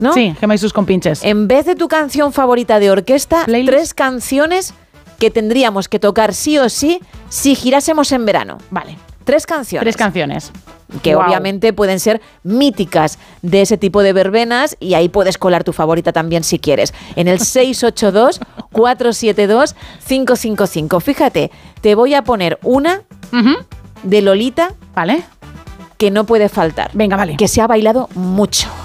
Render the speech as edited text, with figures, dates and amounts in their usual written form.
¿no? Sí, Gemma y sus compinches. En vez de tu canción favorita de orquesta, Playlist. 3 canciones que tendríamos que tocar sí o sí si girásemos en verano. Vale. 3 canciones. 3 canciones. Que Wow. obviamente pueden ser míticas de ese tipo de verbenas y ahí puedes colar tu favorita también si quieres. En el 682-472-555. Fíjate, te voy a poner una de Lolita Vale. que no puede faltar. Venga, vale. Que se ha bailado mucho.